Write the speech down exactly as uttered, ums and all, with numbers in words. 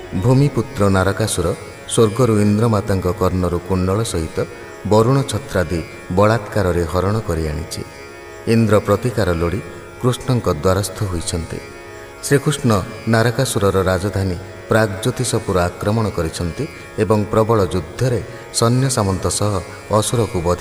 ଭୂମିପୁତ୍ର ନାରକାସୁର ସ୍ୱର୍ଗରୁ ଇନ୍ଦ୍ରମାତାଙ୍କ କର୍ଣ୍ଣରୁ କୁଣ୍ଡଳ ସହିତ ବରୁଣ ଛତ୍ରାଦି ବଳାତ୍କାରରେ ହରଣ କରି ଆଣିଛି। ଇନ୍ଦ୍ର ପ୍ରତିକାର ଲୋଡ଼ି କୃଷ୍ଣଙ୍କ ଦ୍ୱାରସ୍ଥ ହୋଇଛନ୍ତି। ଶ୍ରୀକୃଷ୍ଣ ନାରକାସୁରର ରାଜଧାନୀ ପ୍ରାଗ୍ଜ୍ୟୋତିଷପୁର ଆକ୍ରମଣ କରିଛନ୍ତି ଏବଂ ପ୍ରବଳ ଯୁଦ୍ଧରେ ସୈନ୍ୟ ସାମନ୍ତ ସହ ଅସୁରକୁ ବଧି